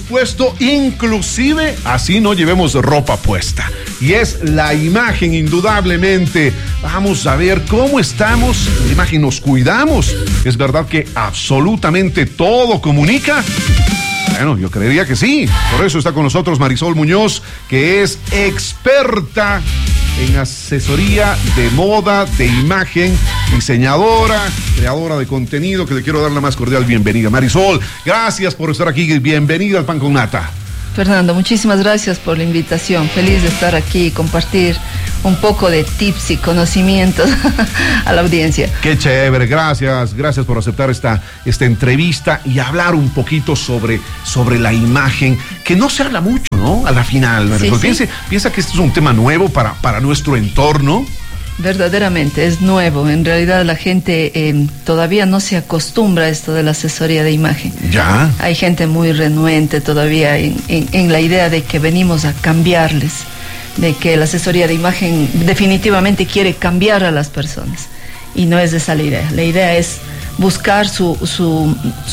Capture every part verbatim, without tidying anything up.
dispuesto, inclusive así no llevemos ropa puesta. Y es la imagen, indudablemente. Vamos a ver cómo estamos. La imagen, nos cuidamos. Es verdad que absolutamente todo comunica. Bueno, yo creería que sí. Por eso está con nosotros Marisol Muñoz, que es experta en asesoría de moda, de imagen, diseñadora, creadora de contenido, que le quiero dar la más cordial bienvenida. Marisol, gracias por estar aquí. Bienvenida al Pan con Nata. Fernando, muchísimas gracias por la invitación. Feliz de estar aquí y compartir un poco de tips y conocimientos a la audiencia. Qué chévere, gracias, gracias por aceptar esta, esta entrevista y hablar un poquito sobre, sobre la imagen, que no se habla mucho, ¿no? A la final, Marisol. Sí, piensa, sí. piensa que esto es un tema nuevo para, para nuestro entorno. Verdaderamente, es nuevo. En realidad la gente eh, todavía no se acostumbra a esto de la asesoría de imagen. Ya. Hay gente muy renuente todavía en, en, en la idea de que venimos a cambiarles, de que la asesoría de imagen definitivamente quiere cambiar a las personas. Y no es esa la idea. La idea es buscar su, su,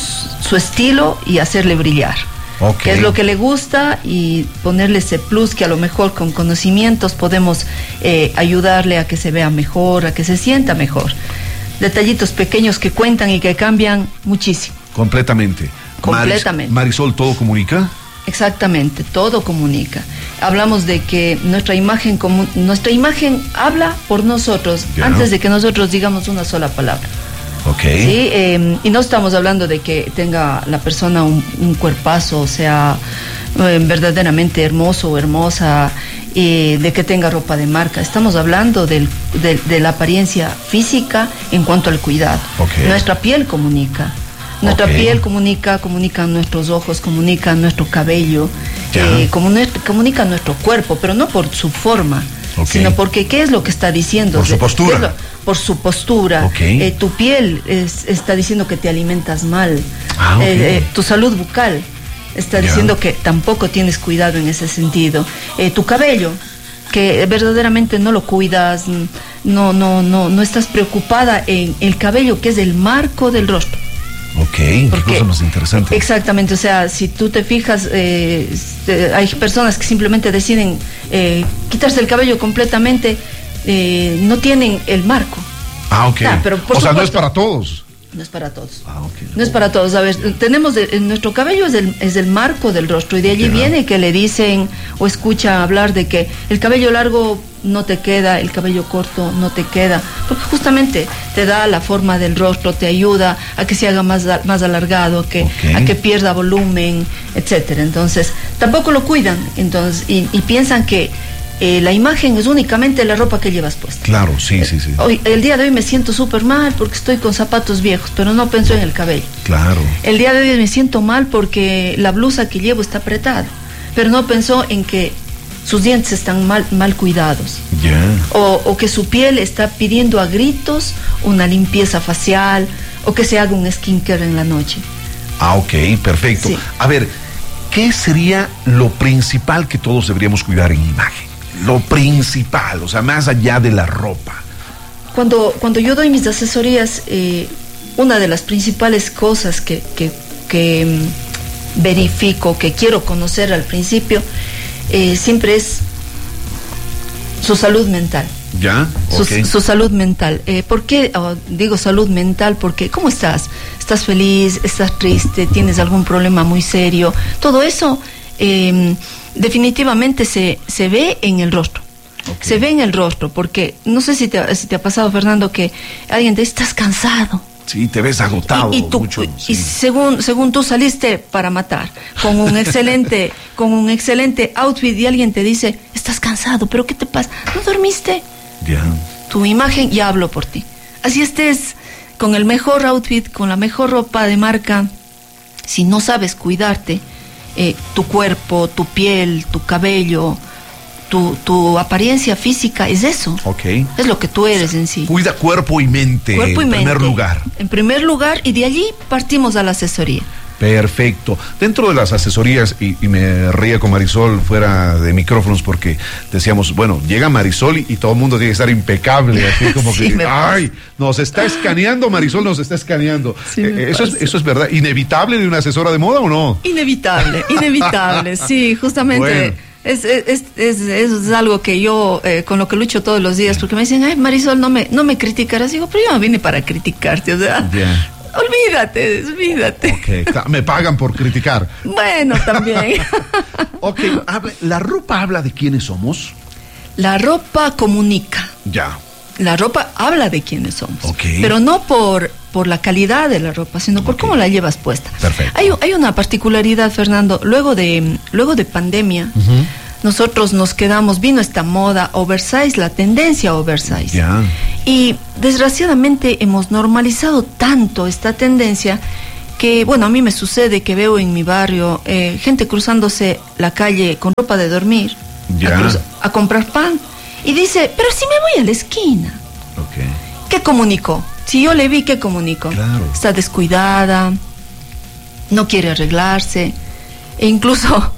su estilo y hacerle brillar. Okay. Que es lo que le gusta, y ponerle ese plus que a lo mejor con conocimientos podemos eh, ayudarle a que se vea mejor, a que se sienta mejor. Detallitos pequeños que cuentan y que cambian muchísimo. Completamente. Completamente. Maris, Marisol, ¿todo comunica? Exactamente, todo comunica. Hablamos de que nuestra imagen, nuestra imagen habla por nosotros, yeah. antes de que nosotros digamos una sola palabra. Okay. Sí, eh, y no estamos hablando de que tenga la persona un, un cuerpazo, o sea, eh, verdaderamente hermoso o hermosa, eh, de que tenga ropa de marca. Estamos hablando del, de, de la apariencia física en cuanto al cuidado. Okay. Nuestra piel comunica. Nuestra okay. piel comunica, comunica nuestros ojos, comunica nuestro cabello, yeah. eh, comunica, comunica nuestro cuerpo, pero no por su forma. Okay. Sino porque ¿qué es lo que está diciendo? Por su postura. Lo, por su postura. Okay. Eh, tu piel es, está diciendo que te alimentas mal. Ah, okay. eh, eh, tu salud bucal está yeah. diciendo que tampoco tienes cuidado en ese sentido. Eh, tu cabello, que verdaderamente no lo cuidas, no, no, no, no estás preocupada en el cabello, que es el marco del rostro. Ok, qué cosa más interesante. Exactamente, o sea, si tú te fijas, eh, hay personas que simplemente deciden eh, quitarse el cabello completamente, eh, no tienen el marco. Ah, ok. Ah, pero o supuesto, sea, no es para todos. No es para todos. Ah, okay. No es para todos. A ver, tenemos de, nuestro cabello es el, es el marco del rostro, y de allí yeah. viene que le dicen o escucha hablar de que el cabello largo no te queda, el cabello corto no te queda, porque justamente te da la forma del rostro, te ayuda a que se haga más, más alargado, a que, okay. a que pierda volumen, etcétera. Entonces, tampoco lo cuidan, entonces, y, y piensan que Eh, la imagen es únicamente la ropa que llevas puesta. Claro, sí, sí, sí. Hoy, el día de hoy me siento súper mal porque estoy con zapatos viejos, pero no pensó en el cabello. Claro. El día de hoy me siento mal porque la blusa que llevo está apretada, pero no pensó en que sus dientes están mal, mal cuidados. Yeah. O, o que su piel está pidiendo a gritos una limpieza facial, o que se haga un skincare en la noche. Ah, ok, perfecto. Sí. A ver, ¿qué sería lo principal que todos deberíamos cuidar en imagen? Lo principal, o sea, más allá de la ropa. Cuando, cuando yo doy mis asesorías, eh, una de las principales cosas que, que, que um, verifico, que quiero conocer al principio, eh, siempre es su salud mental. ¿Ya? Okay. Su, su salud mental. Eh, ¿Por qué oh, digo salud mental? Porque ¿cómo estás? ¿Estás feliz? ¿Estás triste? ¿Tienes algún problema muy serio? Todo eso eh, definitivamente se, se ve en el rostro. Okay. Se ve en el rostro, porque no sé si te, si te ha pasado, Fernando, que alguien te dice, estás cansado. Sí, te ves agotado. Y, y, tú, mucho, sí. y según, según tú saliste para matar, con un excelente, con un excelente outfit, y alguien te dice, estás cansado, pero ¿qué te pasa? ¿No dormiste? Ya. Yeah. Tu imagen ya habló por ti. Así estés con el mejor outfit, con la mejor ropa de marca, si no sabes cuidarte, eh, tu cuerpo, tu piel, tu cabello, tu, tu apariencia física, es eso. Okay. Es lo que tú eres en sí. Cuida cuerpo y mente, cuerpo y en mente, primer lugar. En primer lugar, y de allí partimos a la asesoría. Perfecto. Dentro de las asesorías, y, y me ría con Marisol fuera de micrófonos porque decíamos, bueno, llega Marisol y, y todo el mundo tiene que estar impecable, así como sí, que, ay, nos está escaneando, Marisol nos está escaneando. Sí, eh, eso, es, eso es verdad. ¿Inevitable de una asesora de moda o no? Inevitable, inevitable, sí, justamente. Bueno. Es, es, es, es, es algo que yo, eh, con lo que lucho todos los días, porque me dicen, ay, Marisol, no me, no me criticarás. Digo, pero yo no vine para criticarte, o sea... Yeah. Olvídate, olvídate. Ok, me pagan por criticar. Bueno, también. Ok, habla, ¿la ropa habla de quiénes somos? La ropa comunica. Ya. La ropa habla de quiénes somos. Okay. Pero no por, por la calidad de la ropa, sino por okay. cómo la llevas puesta. Perfecto. Hay, hay una particularidad, Fernando. Luego de, luego de pandemia, uh-huh. nosotros nos quedamos, vino esta moda oversize, la tendencia oversize. Ya. Y desgraciadamente hemos normalizado tanto esta tendencia que, bueno, a mí me sucede que veo en mi barrio eh, gente cruzándose la calle con ropa de dormir ya. a, cruz, a comprar pan y dice, pero si me voy a la esquina. Okay. ¿Qué comunicó? Si yo le vi, ¿qué comunicó? Claro. Está descuidada, no quiere arreglarse e incluso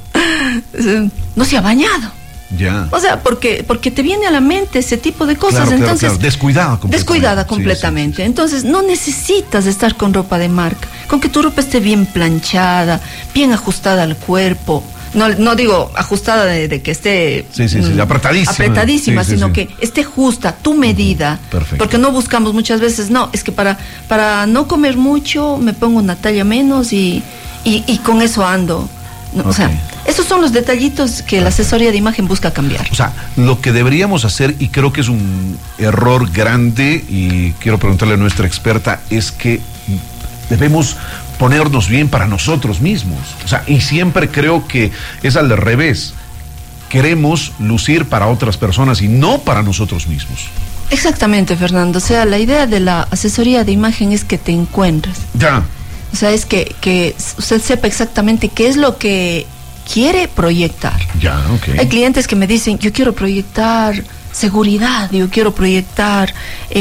no se ha bañado. Ya. O sea, porque porque te viene a la mente ese tipo de cosas, claro, entonces claro, claro. descuidada completamente. Descuidada completamente. Sí, sí, sí. Entonces no necesitas estar con ropa de marca, con que tu ropa esté bien planchada, bien ajustada al cuerpo. No, no digo ajustada de, de que esté sí, sí, sí, mm, apretadísima, apretadísima sí, sí, sino sí. que esté justa, tu medida. Perfecto. Porque no buscamos muchas veces, no, es que para para no comer mucho me pongo una talla menos y y, y con eso ando. No, okay. O sea, esos son los detallitos que la asesoría de imagen busca cambiar. O sea, lo que deberíamos hacer, y creo que es un error grande, y quiero preguntarle a nuestra experta, es que debemos ponernos bien para nosotros mismos. O sea, y siempre creo que es al revés. Queremos lucir para otras personas y no para nosotros mismos. Exactamente, Fernando. O sea, la idea de la asesoría de imagen es que te encuentres. Ya. O sea, es que, que usted sepa exactamente qué es lo que quiere proyectar. Ya, ok. Hay clientes que me dicen, yo quiero proyectar seguridad, yo quiero proyectar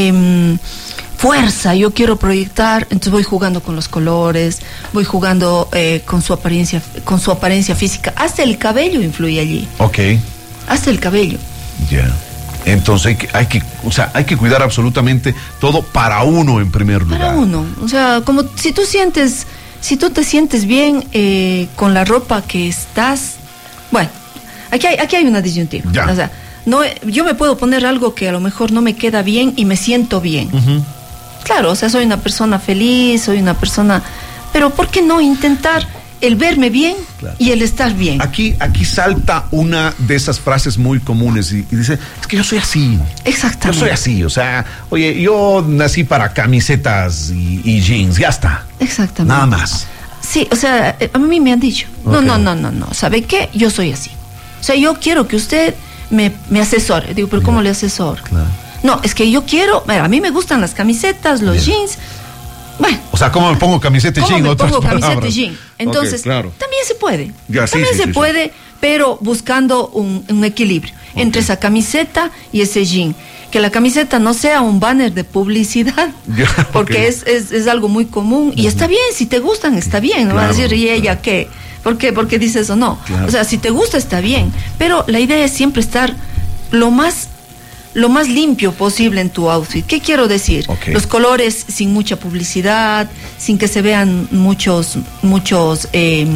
eh, fuerza, yo quiero proyectar, entonces voy jugando con los colores, voy jugando eh, con su apariencia, con su apariencia física. Hasta el cabello influye allí. Ok. Hasta el cabello. Ya. Yeah. Entonces hay que, hay que, o sea, hay que cuidar absolutamente todo para uno en primer lugar. Para uno, o sea, como si tú sientes, si tú te sientes bien eh, con la ropa que estás, bueno, aquí hay, aquí hay una disyuntiva. Ya. O sea, no, yo me puedo poner algo que a lo mejor no me queda bien y me siento bien. Uh-huh. Claro, o sea, soy una persona feliz, soy una persona, pero ¿por qué no intentar el verme bien claro. y el estar bien? Aquí, aquí salta una de esas frases muy comunes y, y dice, es que yo soy así. Exactamente. Yo soy así, o sea, oye, yo nací para camisetas y, y jeans, ya está. Exactamente. Nada más. Sí, o sea, a mí me han dicho, no, okay. no, no, no, no, ¿sabe qué? Yo soy así. O sea, yo quiero que usted me, me asesore. Digo, ¿pero cómo yeah. le asesoro? Claro. No, es que yo quiero, mira, a mí me gustan las camisetas, los yeah. jeans. Bueno, o sea, ¿cómo me pongo camiseta y jean? ¿Cómo me pongo palabras? camiseta y jean? Entonces, okay, claro. también se puede. Ya, también sí, se sí, puede, sí. pero buscando un, un equilibrio okay. entre esa camiseta y ese jean. Que la camiseta no sea un banner de publicidad, ya, porque okay. es, es, es algo muy común. Y uh-huh. está bien, si te gustan, está bien. No claro, vas a decir, ¿y ella claro. qué? ¿Por qué? ¿Por qué dice eso? No. Claro. O sea, si te gusta, está bien. Pero la idea es siempre estar lo más... lo más limpio posible en tu outfit. ¿Qué quiero decir? Okay. Los colores sin mucha publicidad, sin que se vean muchos, muchos, eh,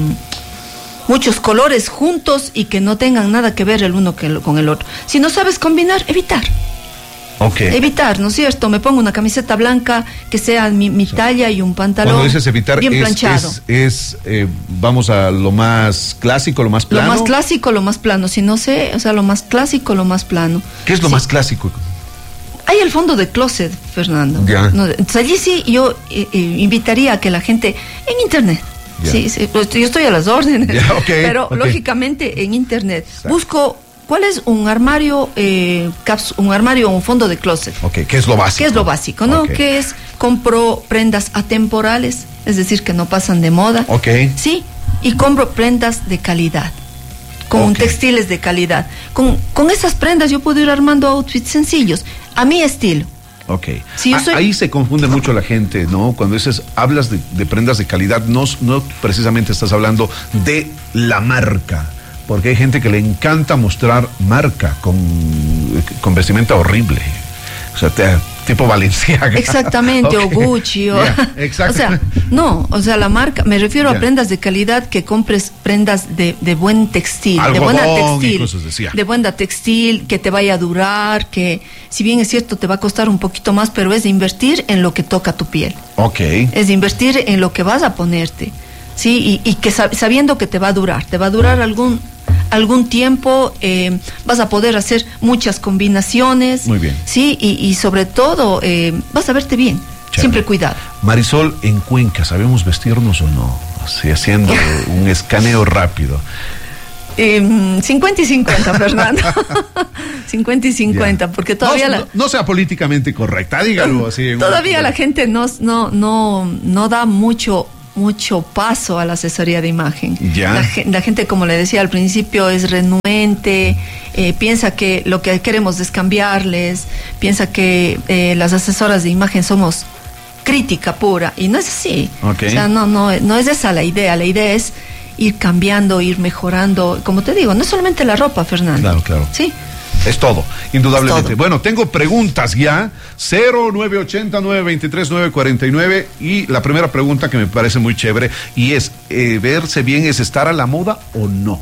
muchos colores juntos y que no tengan nada que ver el uno con el otro. Si no sabes combinar, evitar. Okay. Evitar, ¿no es cierto? Me pongo una camiseta blanca que sea mi, mi talla y un pantalón Cuando dices evitar, bien es, planchado. Es, es eh, vamos a lo más clásico, lo más plano. Lo más clásico, lo más plano. Si no sé, o sea, lo más clásico, lo más plano. ¿Qué es lo sí. más clásico? Hay el fondo de closet, Fernando. Ya. No, entonces allí sí yo eh, eh, invitaría a que la gente en internet. Ya. Sí, sí, pues, yo estoy a las órdenes. Ya, okay, pero okay. lógicamente en internet Exacto. busco cuál es un armario, eh, caps, un armario o un fondo de closet. Okay, ¿qué es lo básico? ¿Qué es lo básico, no? Okay. ¿Qué es? Compro prendas atemporales, es decir, que no pasan de moda. Okay. Sí, y compro prendas de calidad. Con okay. textiles de calidad. Con, con esas prendas yo puedo ir armando outfits sencillos, a mi estilo. Ok. Sí, yo soy... Ahí se confunde mucho la gente, ¿no? Cuando dices, hablas de, de prendas de calidad, no, no precisamente estás hablando de la marca, porque hay gente que le encanta mostrar marca con, con vestimenta horrible. O sea, te, tipo Balenciaga. Exactamente, okay. O Gucci. O, yeah, exacto. O sea, no, o sea, la marca, me refiero yeah. a prendas de calidad, que compres prendas de, de buen textil, Algodón de buena textil, y cosas así. de buena textil, que te vaya a durar, que si bien es cierto te va a costar un poquito más, pero es de invertir en lo que toca tu piel. Ok. Es de invertir en lo que vas a ponerte, ¿sí? Y, y que sabiendo que te va a durar, te va a durar algún... algún tiempo, eh, vas a poder hacer muchas combinaciones. Muy bien. Sí, y, y sobre todo eh, vas a verte bien. Chévere. Siempre cuidado. Marisol, en Cuenca, ¿sabemos vestirnos o no? Así, haciendo un escaneo rápido. Eh, cincuenta y cincuenta, Fernando. cincuenta y cincuenta, yeah. Porque todavía no, la... no, no sea políticamente correcta, dígalo así. Todavía la gente no, no, no, no da mucho... mucho paso a la asesoría de imagen. Ya. La, la gente, como le decía al principio, es renuente, eh, piensa que lo que queremos es cambiarles, piensa que eh, las asesoras de imagen somos crítica pura, y no es así. Okay. O sea, no, no, no es esa la idea. La idea es ir cambiando, ir mejorando. Como te digo, no es solamente la ropa, Fernando. Claro, claro. Sí. Es todo, indudablemente. Es todo. Bueno, tengo preguntas ya. cero nueve ochenta, nueve veintitrés, nueve cuarenta y nueve. Y la primera pregunta que me parece muy chévere y es, eh, verse bien es estar a la moda o no.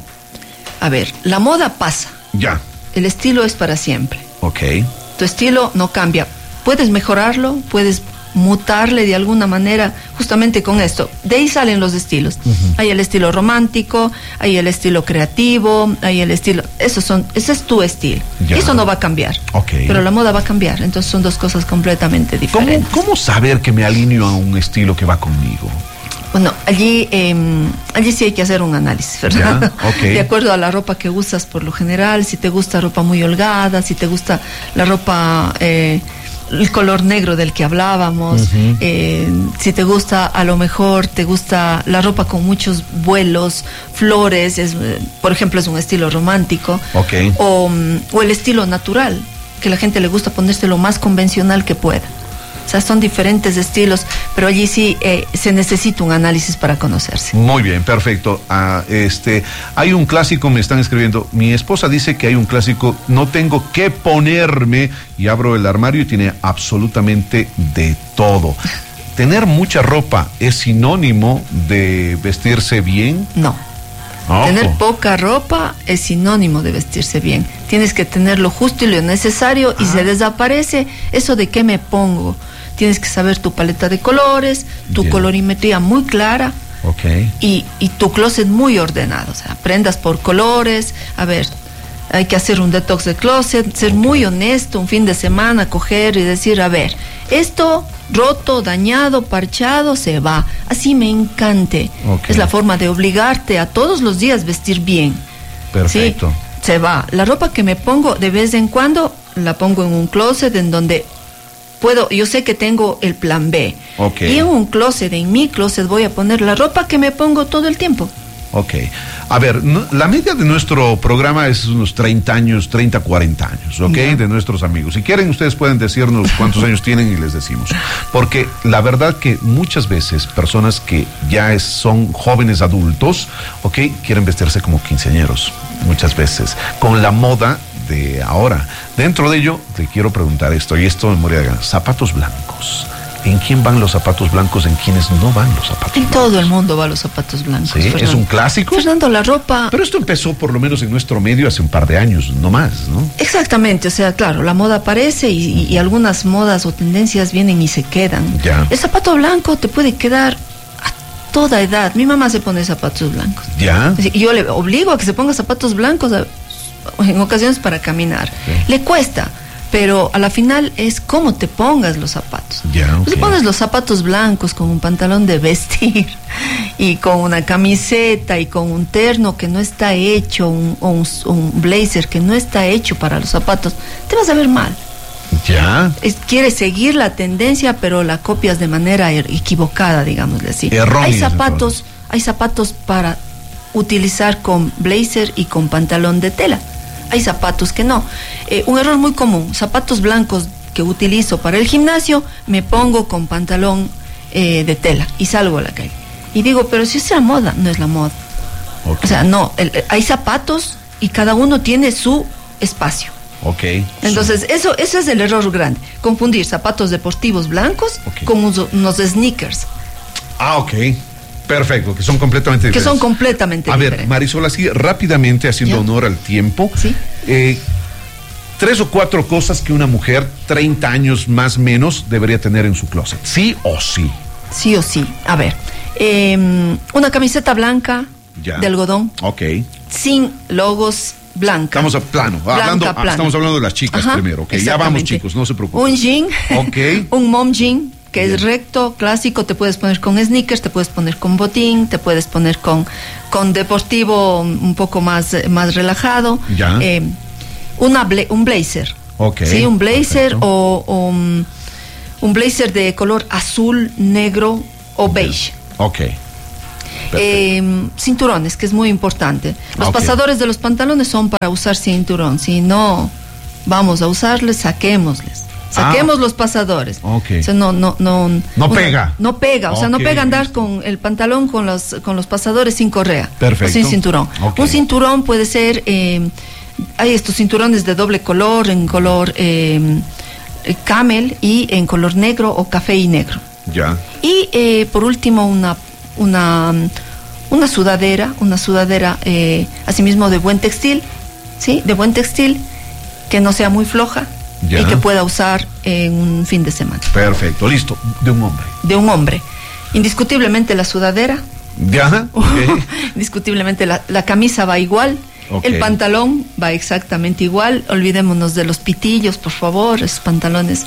A ver, la moda pasa. Ya. El estilo es para siempre. Ok. Tu estilo no cambia. Puedes mejorarlo, puedes mutarle de alguna manera, justamente con esto. De ahí salen los estilos. Uh-huh. Hay el estilo romántico, hay el estilo creativo, hay el estilo... Esos son, ese es tu estilo. Ya. Eso no va a cambiar. Okay. Pero la moda va a cambiar. Entonces son dos cosas completamente diferentes. ¿Cómo, cómo saber que me alineo a un estilo que va conmigo? Bueno, allí eh, allí sí hay que hacer un análisis, ¿verdad? Ya, okay. De acuerdo a la ropa que usas por lo general, si te gusta ropa muy holgada, si te gusta la ropa... Eh, el color negro del que hablábamos, uh-huh. eh, si te gusta, a lo mejor te gusta la ropa con muchos vuelos, flores, es, por ejemplo, es un estilo romántico, okay. o, o el estilo natural, que a la gente le gusta ponerse lo más convencional que pueda. O sea, son diferentes estilos, pero allí sí eh, se necesita un análisis para conocerse. Muy bien, perfecto. Ah, este, hay un clásico, me están escribiendo, mi esposa dice que hay un clásico, no tengo que ponerme, y abro el armario y tiene absolutamente de todo. ¿Tener mucha ropa es sinónimo de vestirse bien? No. Ojo. Tener poca ropa es sinónimo de vestirse bien. Tienes que tener lo justo y lo necesario, y ah. se desaparece eso de qué me pongo. Tienes que saber tu paleta de colores, tu yeah. colorimetría muy clara, okay. y, y tu closet muy ordenado. O sea, prendas por colores. A ver, hay que hacer un detox de closet, ser okay. muy honesto, un fin de semana, coger y decir, a ver, esto roto, dañado, parchado, se va. Así me encante. Okay. Es la forma de obligarte a todos los días vestir bien. Perfecto. ¿Sí? Se va. La ropa que me pongo de vez en cuando, la pongo en un closet en donde puedo, yo sé que tengo el plan B. Okay. Y en un closet, en mi closet, voy a poner la ropa que me pongo todo el tiempo. Ok. A ver, no, la media de nuestro programa es unos treinta años, treinta, cuarenta años, ¿ok? Yeah. De nuestros amigos. Si quieren, ustedes pueden decirnos cuántos años tienen y les decimos. Porque la verdad que muchas veces personas que ya es, son jóvenes adultos, ¿ok? Quieren vestirse como quinceañeros, muchas veces, con la moda de ahora. Dentro de ello, te quiero preguntar esto, y esto en memoria de ganas. Zapatos blancos. ¿En quién van los zapatos blancos? ¿En quiénes no van los zapatos en blancos? En todo el mundo va los zapatos blancos. ¿Sí? ¿Es un clásico? Fernando, la ropa... Pero esto empezó por lo menos en nuestro medio hace un par de años, no más, ¿no? Exactamente, o sea, claro, la moda aparece y, y, y algunas modas o tendencias vienen y se quedan. Ya. El zapato blanco te puede quedar a toda edad. Mi mamá se pone zapatos blancos. ¿Ya? Y yo le obligo a que se ponga zapatos blancos a, en ocasiones para caminar. Sí. Le cuesta. Pero a la final es cómo te pongas los zapatos. Yeah, okay. Si pones los zapatos blancos con un pantalón de vestir y con una camiseta y con un terno que no está hecho, un, o un, un blazer que no está hecho para los zapatos, te vas a ver mal. Ya. Es, quieres seguir la tendencia, pero la copias de manera er, equivocada, digámosle así. Errónea, hay zapatos, hay zapatos para utilizar con blazer y con pantalón de tela. Hay zapatos que no. Eh, un error muy común, zapatos blancos que utilizo para el gimnasio, me pongo con pantalón eh, de tela y salgo a la calle. Y digo, pero si es la moda, no es la moda. Okay. O sea, no, el, hay zapatos y cada uno tiene su espacio. Ok. Entonces, sí. eso, eso es el error grande. Confundir zapatos deportivos blancos okay. con unos, unos sneakers. Ah, ok. Perfecto, que son completamente que diferentes. Que son completamente A diferentes. A ver, Marisol, así rápidamente, haciendo ¿Ya? honor al tiempo. Sí. Eh, tres o cuatro cosas que una mujer, treinta años más o menos, debería tener en su closet. ¿Sí o sí? Sí o sí. A ver, eh, una camiseta blanca ya. de algodón. Ok. Sin logos. Blanca. Estamos a plano. Blanca, hablando, plano. Estamos hablando de las chicas Ajá, primero. Okay, ya vamos, chicos, no se preocupen. Un jean, okay. un mom jean, que Bien. es recto, clásico, te puedes poner con sneakers, te puedes poner con botín, te puedes poner con, con deportivo un poco más, más relajado. Ya. Eh, una bla un blazer. Okay. Sí, un blazer o, o um, un blazer de color azul, negro o beige. Ok. Eh, cinturones, que es muy importante. Los okay. pasadores de los pantalones son para usar cinturón. Si no vamos a usarles, saquémosles. Saquemos ah. los pasadores. Okay. O sea, no, no, no, no una, pega. No pega. O okay. sea, no pega andar con el pantalón con los, con los pasadores sin correa. Perfecto. O sin cinturón. Okay. Un cinturón puede ser, eh, hay estos cinturones de doble color, en color eh, camel y en color negro o café y negro. Ya. Y eh, por último, una una una sudadera, una sudadera eh, asimismo de buen textil, sí, de buen textil, que no sea muy floja ya. y que pueda usar en un fin de semana. Perfecto, listo. De un hombre. De un hombre. Indiscutiblemente la sudadera. Ya. Okay. Indiscutiblemente la, la camisa va igual. Okay. El pantalón va exactamente igual. Olvidémonos de los pitillos, por favor. Esos pantalones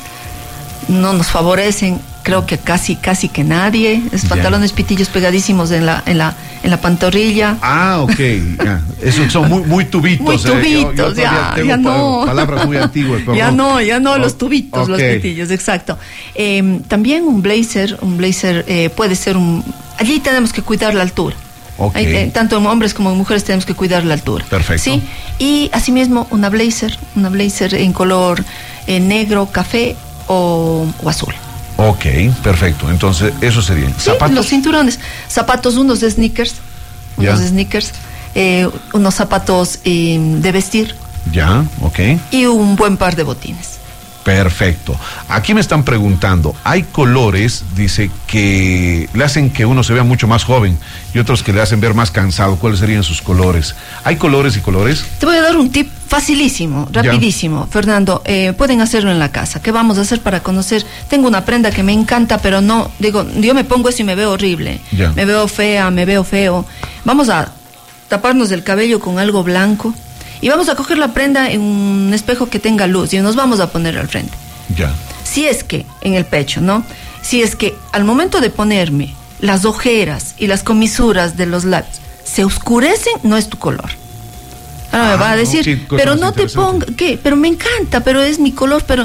no nos favorecen, creo que casi casi que nadie. Es pantalones pitillos pegadísimos en la en la en la pantorrilla. Ah, ok. Ya. Esos son muy muy tubitos. Muy tubitos, eh. yo, yo ya, ya no. Palabras muy antiguas. Pero ya no, no, ya no, oh, los tubitos, okay. los pitillos, exacto. Eh, también un blazer, un blazer eh, puede ser un. Allí tenemos que cuidar la altura. Okay. Hay, eh, tanto en hombres como en mujeres tenemos que cuidar la altura. Perfecto. Sí. Y asimismo una blazer, una blazer en color eh, negro, café o, o azul. Ok, perfecto. Entonces, eso sería. Sí, ¿Zapatos? Los cinturones. Zapatos, unos de sneakers. Unos ya. sneakers. Eh, unos zapatos eh, de vestir. Ya, ok. Y un buen par de botines. Perfecto. Aquí me están preguntando, hay colores, dice, que le hacen que uno se vea mucho más joven y otros que le hacen ver más cansado. ¿Cuáles serían sus colores? ¿Hay colores y colores? Te voy a dar un tip facilísimo, rapidísimo, ya. Fernando. Eh, pueden hacerlo en la casa. ¿Qué vamos a hacer para conocer? Tengo una prenda que me encanta, pero no, digo, yo me pongo eso y me veo horrible. Ya. Me veo fea, me veo feo. Vamos a taparnos el cabello con algo blanco. Y vamos a coger la prenda en un espejo que tenga luz y nos vamos a poner al frente. Ya. Si es que, en el pecho, ¿no? Si es que al momento de ponerme las ojeras y las comisuras de los labios se oscurecen, no es tu color. Ahora ah, me va a decir, no, sí, pero no te ponga, ¿qué? Pero me encanta, pero es mi color, pero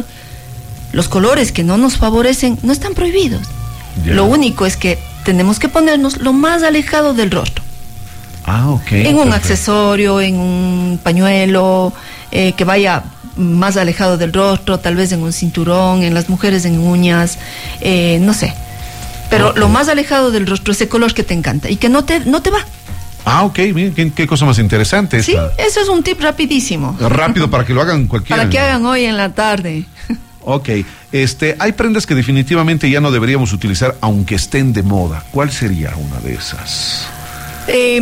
los colores que no nos favorecen no están prohibidos. Ya. Lo único es que tenemos que ponernos lo más alejado del rostro. Ah, ok. En un perfecto. accesorio, en un pañuelo, eh, que vaya más alejado del rostro, tal vez en un cinturón, en las mujeres en uñas, eh, no sé. Pero okay. lo más alejado del rostro, ese color que te encanta y que no te, no te va. Ah, ok, bien, qué, qué cosa más interesante esta. Sí, eso es un tip rapidísimo. Rápido para que lo hagan cualquiera. Para que hagan hoy en la tarde. Ok, este, hay prendas que definitivamente ya no deberíamos utilizar aunque estén de moda. ¿Cuál sería una de esas? Eh,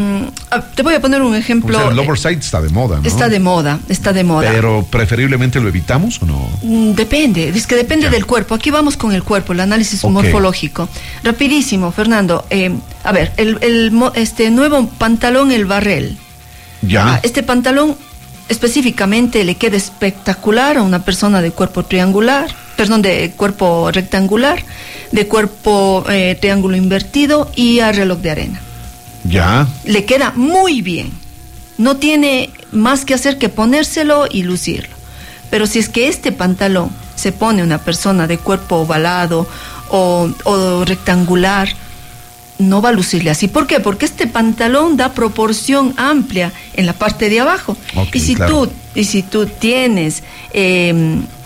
te voy a poner un ejemplo. O sea, el oversize está de moda, ¿no? Está de moda, está de moda. Pero preferiblemente lo evitamos o no? Depende, es que depende ya. del cuerpo. Aquí vamos con el cuerpo, el análisis okay. morfológico. Rapidísimo, Fernando. Eh, a ver, el, el este nuevo pantalón, el Barrel. Ya. Este pantalón específicamente le queda espectacular a una persona de cuerpo triangular, perdón, de cuerpo rectangular, de cuerpo eh, triángulo invertido y a reloj de arena. Ya. Le queda muy bien. No tiene más que hacer que ponérselo y lucirlo. Pero si es que este pantalón se pone una persona de cuerpo ovalado o, o rectangular, no va a lucirle así. ¿Por qué? Porque este pantalón da proporción amplia en la parte de abajo. Okay, y si claro. tú y si tú tienes eh,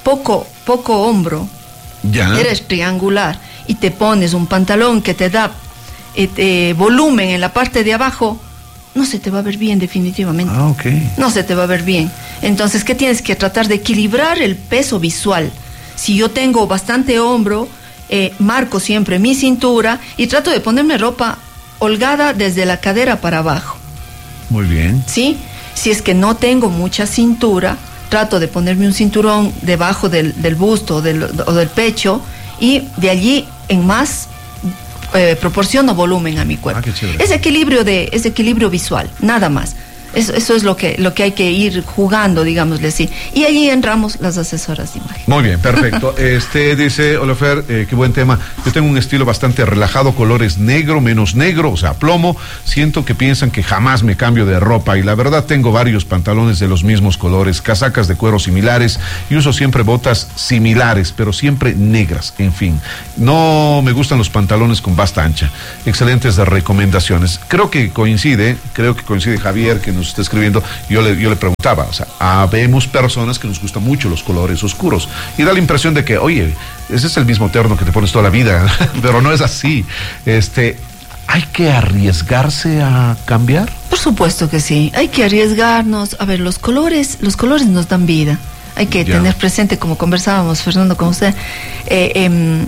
poco, poco hombro, Ya. eres triangular y te pones un pantalón que te da eh, eh, volumen en la parte de abajo, no se te va a ver bien definitivamente. Ah, ok. No se te va a ver bien. Entonces, ¿qué tienes que tratar de equilibrar el peso visual? Si yo tengo bastante hombro, eh, marco siempre mi cintura y trato de ponerme ropa holgada desde la cadera para abajo. Muy bien. ¿Sí? Si es que no tengo mucha cintura, trato de ponerme un cinturón debajo del, del busto del, o del pecho y de allí en más eh, proporciono volumen a mi cuerpo. Ah, qué chévere. Es equilibrio de, es equilibrio visual, nada más. Eso, eso es lo que, lo que hay que ir jugando, digámosle así. Y allí entramos las asesoras de imagen. Muy bien, perfecto. Este dice, Olofer, eh, qué buen tema. Yo tengo un estilo bastante relajado, colores negro, menos negro, o sea, plomo. Siento que piensan que jamás me cambio de ropa y la verdad tengo varios pantalones de los mismos colores, casacas de cuero similares y uso siempre botas similares, pero siempre negras, en fin. No me gustan los pantalones con basta ancha. Excelentes recomendaciones. Creo que coincide, creo que coincide Javier, que nos está escribiendo. Yo le, yo le preguntaba, o sea, habemos personas que nos gustan mucho los colores oscuros y da la impresión de que, oye, ese es el mismo terno que te pones toda la vida, pero no es así. Este, ¿hay que arriesgarse a cambiar? Por supuesto que sí, hay que arriesgarnos. A ver, los colores, los colores nos dan vida. Hay que Ya. tener presente, como conversábamos, Fernando, con usted, eh, eh,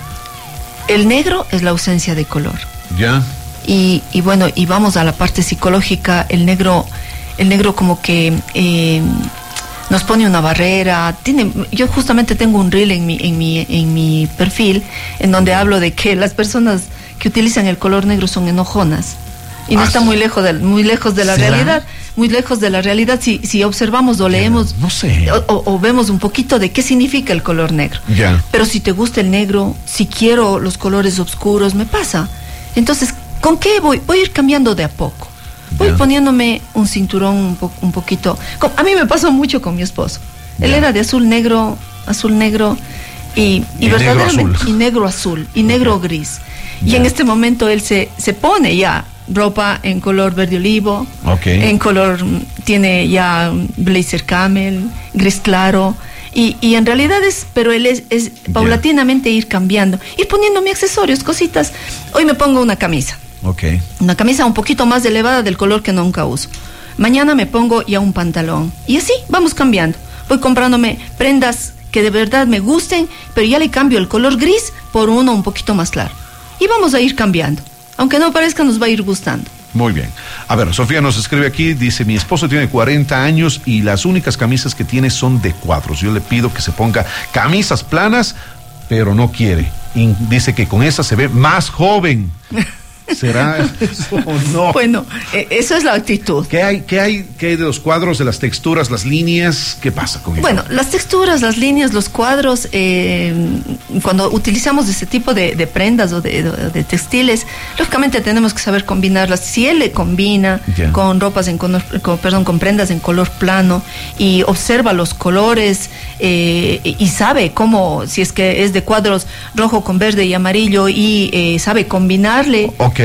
el negro es la ausencia de color. Ya. Y, y bueno, y vamos a la parte psicológica, el negro, el negro como que eh, nos pone una barrera. Tiene, yo justamente tengo un reel en mi, en mi, en mi perfil, en donde hablo de que las personas que utilizan el color negro son enojonas. Y no Ah, está sí. muy lejos de, muy lejos de la ¿Será? realidad, muy lejos de la realidad. Si, si observamos o leemos, No sé. o, o- o vemos un poquito de qué significa el color negro. Ya. Pero si te gusta el negro, si quiero los colores oscuros, me pasa. Entonces, ¿con qué voy? Voy a ir cambiando de a poco. Voy Ya. poniéndome un cinturón un, po- un poquito. com- A mí me pasó mucho con mi esposo. Él Ya. era de azul negro, azul negro y, y, Y negro verdaderamente azul. y negro azul y negro gris. Y Ya. en este momento él se, se pone ya ropa en color verde olivo, Ok. en color, mm, tiene ya mm, blazer camel, gris claro. Y, y en realidad es, pero él es, es Ya. paulatinamente ir cambiando, ir poniéndome accesorios, cositas. Hoy me pongo una camisa, Ok. una camisa un poquito más elevada del color que nunca uso. Mañana me pongo ya un pantalón. Y así vamos cambiando. Voy comprándome prendas que de verdad me gusten, pero ya le cambio el color gris por uno un poquito más claro. Y vamos a ir cambiando. Aunque no parezca, nos va a ir gustando. Muy bien. A ver, Sofía nos escribe aquí, dice, mi esposo tiene cuarenta años y las únicas camisas que tiene son de cuadros. Yo le pido que se ponga camisas planas, pero no quiere. Y dice que con esas se ve más joven. ¿Será eso o no? Bueno, eh, eso es la actitud. ¿Qué hay, qué hay, qué hay de los cuadros, de las texturas, las líneas? ¿Qué pasa con eso? Bueno, las texturas, las líneas, los cuadros, eh, cuando utilizamos ese tipo de, de prendas o de, de- de textiles, lógicamente tenemos que saber combinarlas. Si él le combina Ya. con ropas en color, con, perdón, con prendas en color plano y observa los colores eh, y sabe cómo, si es que es de cuadros rojo con verde y amarillo y eh, sabe combinarle. Ok.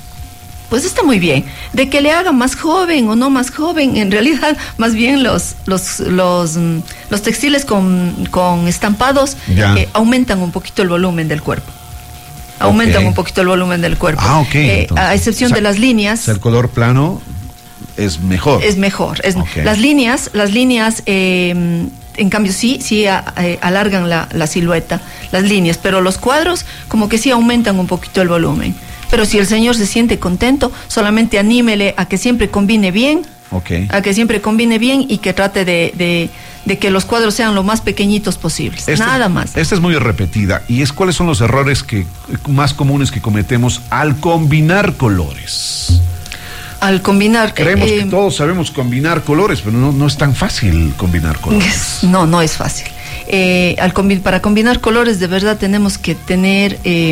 Pues está muy bien. De que le haga más joven o no más joven, en realidad, más bien los los los, mm, los textiles con, con estampados Ya. eh, aumentan un poquito el volumen del cuerpo. Aumentan Ok. un poquito el volumen del cuerpo. Ah, ok. Eh, entonces. a excepción O sea, de las líneas. O sea, el color plano es mejor. Es mejor. Es, Ok. Las líneas, las líneas, eh, en cambio sí, sí a- eh, alargan la, la silueta, las líneas, pero los cuadros como que sí aumentan un poquito el volumen. Pero si el señor se siente contento, solamente anímele a que siempre combine bien, Ok. a que siempre combine bien y que trate de, de, de que los cuadros sean lo más pequeñitos posibles. Esta Nada es- más. Esta es muy repetida. ¿Y es cuáles son los errores que más comunes que cometemos al combinar colores? Al combinar... Creemos eh, que todos sabemos combinar colores, pero no, no es tan fácil combinar colores. Es- No, no es fácil. Eh, al combi- para combinar colores de verdad tenemos que tener eh,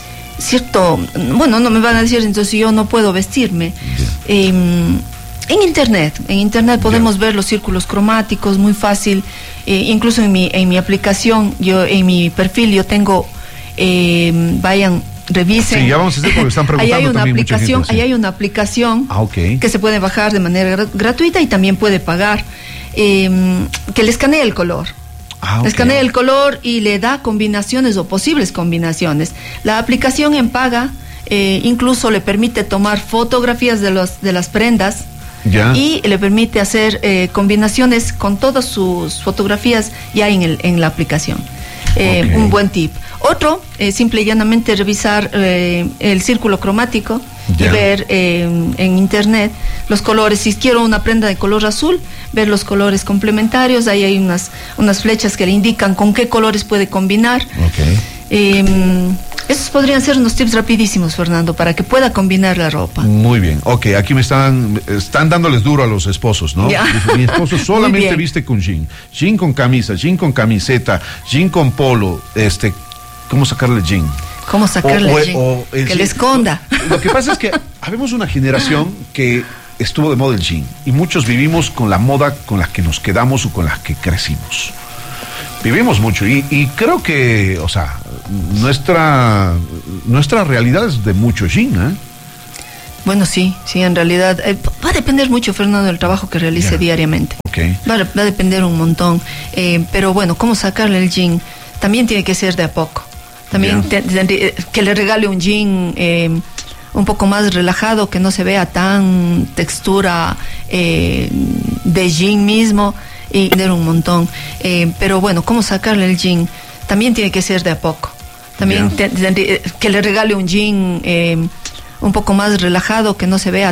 cierto, bueno, no me van a decir entonces yo no puedo vestirme. Eh, en internet, en internet podemos ver los círculos cromáticos muy fácil, eh, incluso en mi en mi aplicación, yo en mi perfil yo tengo, eh, vayan revisen. Sí, ya vamos a decir porque están preguntando ahí hay una también mucha aplicación, gente, sí. ahí hay una aplicación Ah, ok. que se puede bajar de manera gra- gratuita y también puede pagar, eh, que le escanee el color. Ah, okay. Escanea el color y le da combinaciones o posibles combinaciones. La aplicación en paga eh, incluso le permite tomar fotografías de, los, de las prendas. Ya. Y le permite hacer eh, combinaciones con todas sus fotografías ya en, el, en la aplicación. Eh, okay. Un buen tip. Otro, eh, simple y llanamente revisar eh, el círculo cromático ya. Y ver eh, en internet los colores. Si quiero una prenda de color azul, ver los colores complementarios. Ahí hay unas, unas flechas que le indican con qué colores puede combinar. Okay. Eh, esos podrían ser unos tips rapidísimos, Fernando, para que pueda combinar la ropa. Muy bien. Ok, aquí me están están dándoles duro a los esposos, ¿no? Ya. Mi esposo solamente viste con jean, jean con camisa, jean con camiseta, jean con polo, este, ¿cómo sacarle jean? ¿Cómo sacarle o, o, jean? o que jean. le esconda. Lo que pasa es que habemos una generación que estuvo de moda el jean y muchos vivimos con la moda con la que nos quedamos o con la que crecimos. Vivimos mucho y, y creo que, o sea, nuestra nuestra realidad es de mucho jean, ¿eh? Bueno, sí, sí, en realidad eh, va a depender mucho, Fernando, del trabajo que realice yeah. diariamente. Okay. Va, a, va a depender un montón, eh, pero bueno, ¿cómo sacarle el jean? También tiene que ser de a poco. También yeah. te, te, que le regale un jean eh, un poco más relajado, que no se vea tan textura eh, de jean mismo. Y tener un montón. Eh, pero bueno, ¿cómo sacarle el jean? También tiene que ser de a poco. También yeah. te, te, que le regale un jean eh, un poco más relajado, que no se vea